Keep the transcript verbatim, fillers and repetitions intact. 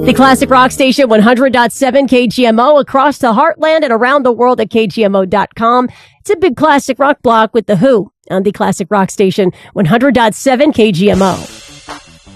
The Classic Rock Station, one hundred point seven K G M O, across the heartland and around the world at K G M O dot com. It's a big classic rock block with The Who on the Classic Rock Station, one hundred point seven K G M O.